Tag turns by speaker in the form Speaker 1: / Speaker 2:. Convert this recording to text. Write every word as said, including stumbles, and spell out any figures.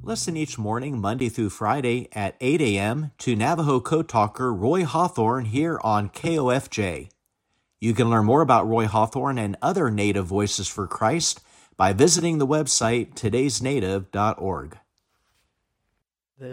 Speaker 1: Listen each morning, Monday through Friday at eight a.m. to Navajo Code Talker Roy Hawthorne here on K O F J. You can learn more about Roy Hawthorne and other Native Voices for Christ by visiting the website todays native dot org.